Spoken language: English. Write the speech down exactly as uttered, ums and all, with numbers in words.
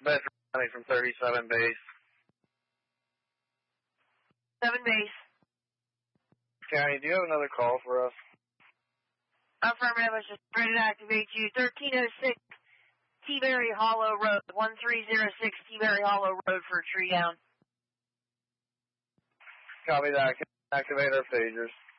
Bedford County from thirty-seven base. seven base. County, do you have another call for us? Affirmative, I just ready to activate you. thirteen oh six T-Berry Hollow Road, one three zero six T-Berry Hollow Road for a tree down. Copy that. Activate our phasers.